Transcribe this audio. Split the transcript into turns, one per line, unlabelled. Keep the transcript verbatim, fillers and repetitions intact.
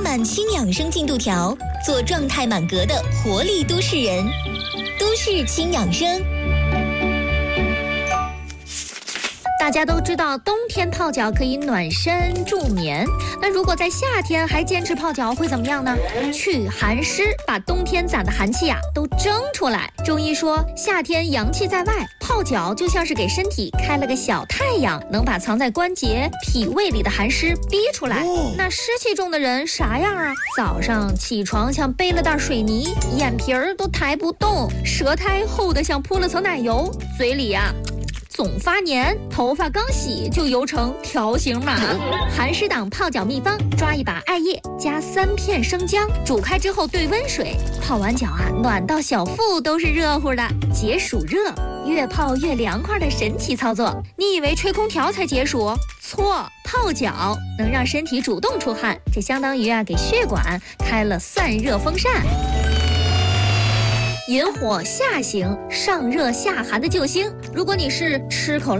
满轻养生进度条，做状态满格的活力都市人。都市轻养生。
大家都知道冬天泡脚可以暖身助眠，那如果在夏天还坚持泡脚会怎么样呢？去寒湿，把冬天攒的寒气啊都蒸出来。中医说夏天阳气在外，泡脚就像是给身体开了个小太阳，能把藏在关节脾胃里的寒湿逼出来。那湿气重的人啥样啊？早上起床像背了袋水泥，眼皮儿都抬不动，舌苔厚得像铺了层奶油，嘴里啊总发黏，头发刚洗就油成条形码。寒湿党泡脚秘方：抓一把艾叶，加三片生姜，煮开之后兑温水，泡完脚啊，暖到小腹都是热乎的，解暑热，越泡越凉快的神奇操作。你以为吹空调才解暑？错，泡脚能让身体主动出汗，这相当于啊给血管开了散热风扇。引火下行，上热下寒的救星。如果你是吃口